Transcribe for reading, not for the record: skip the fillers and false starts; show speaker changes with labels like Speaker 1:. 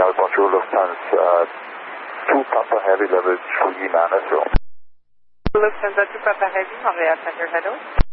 Speaker 1: Montreal, bonjour, Lufthansa 2 Papa Heavy level 3 Nano.
Speaker 2: Lufthansa 2 Papa Heavy, Montreal Center, hello.